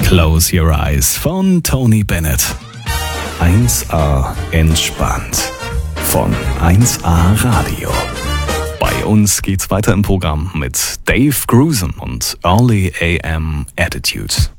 Close Your Eyes von Tony Bennett. 1A entspannt von 1A Radio. Bei uns geht's weiter im Programm mit Dave Grusin und Early AM Attitude.